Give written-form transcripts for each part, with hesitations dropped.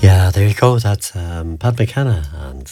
Yeah, there you go. That's Pat McKenna and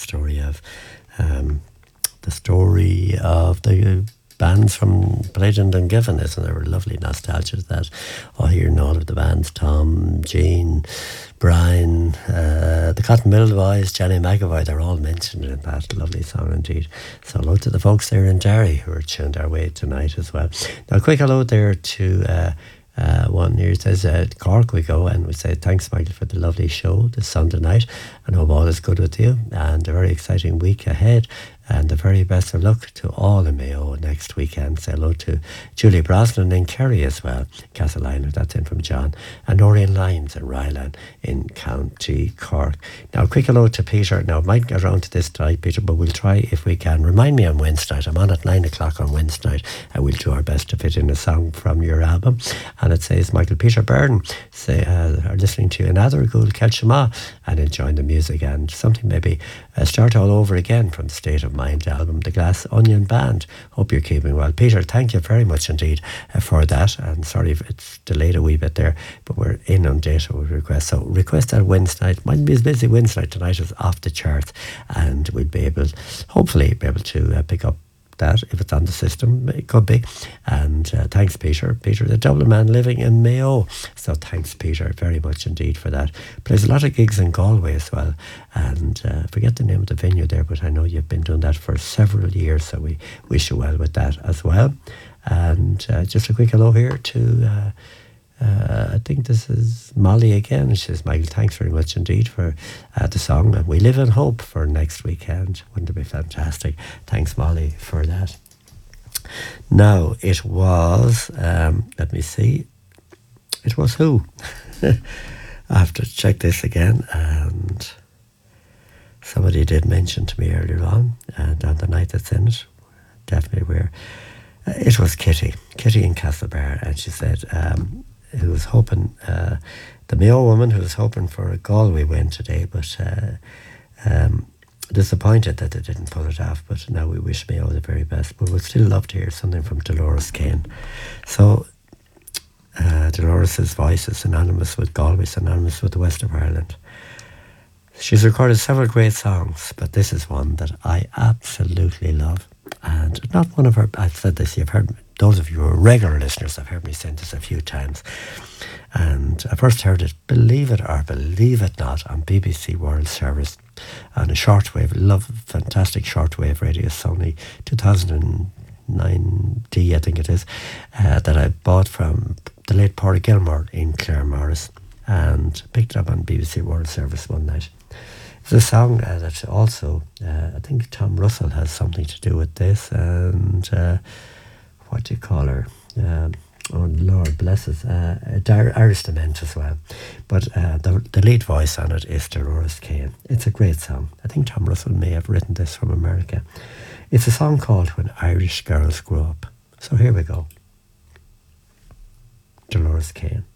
um, the story of the bands from Playden and Given, isn't there? Lovely nostalgia that hearing all of the bands, Tom, Gene, Brian, the Cotton Mill Boys, Jenny McAvoy, they're all mentioned in that lovely song indeed. So hello to the folks there in Derry who are tuned our way tonight as well. Now a quick hello there to one here says, Cork we go, and we say thanks, Michael, for the lovely show this Sunday night, and hope all is good with you, and a very exciting week ahead, and the very best of luck to all in Mayo next weekend. Say hello to Julie Brosnan in Kerry as well, Castle Island, that's in from John, and Orion Lyons in Ryland in County Cork. Now a quick hello to Peter. Now I might get around to this tonight, Peter, but we'll try if we can. Remind me on Wednesday night, I'm on at 9 o'clock on Wednesday night, and we'll do our best to fit in a song from your album. And it says Michael Peter Byrne are listening to another good Kelshama and enjoying the music, and something maybe start all over again from the State of Mind album, the Glass Onion Band. Hope you're keeping well. Peter, thank you very much indeed for that, and sorry if it's delayed a wee bit there, but we're inundated with requests. So request that Wednesday night. Might be as busy Wednesday night. Tonight is off the charts, and we'll be able, hopefully be able to pick up that if it's on the system. It could be. And thanks, Peter. Peter, the Dublin man living in Mayo. So thanks, Peter, very much indeed for that. Plays a lot of gigs in Galway as well, and forget the name of the venue there, but I know you've been doing that for several years, so we wish you well with that as well. And just a quick hello here to I think this is Molly again. She says, Michael, thanks very much indeed for the song. And we live in hope for next weekend. Wouldn't it be fantastic? Thanks, Molly, for that. Now, it was, let me see, it was who? I have to check this again. And somebody did mention to me earlier on, and on the night that's in it, definitely where, it was Kitty in Castlebar, and she said, who was hoping, the Mayo woman who was hoping for a Galway win today, but disappointed that they didn't pull it off. But now we wish Mayo the very best. But we'd still love to hear something from Dolores Kane. So Dolores' voice is synonymous with Galway, synonymous with the west of Ireland. She's recorded several great songs, but this is one that I absolutely love. And not one of her, I've said this, you've heard, those of you who are regular listeners have heard me say this a few times. And I first heard it, believe it or believe it not, on BBC World Service on a shortwave, fantastic shortwave radio, Sony 2009D, I think it is, that I bought from the late Padraig Gilmore in Claremorris, and picked it up on BBC World Service one night. It's a song that also, I think Tom Russell has something to do with this, and what do you call her? Oh Lord bless us, Iris Dement as well. But the lead voice on it is Dolores Kane. It's a great song. I think Tom Russell may have written this from America. It's a song called When Irish Girls Grow Up. So here we go. Dolores Kane.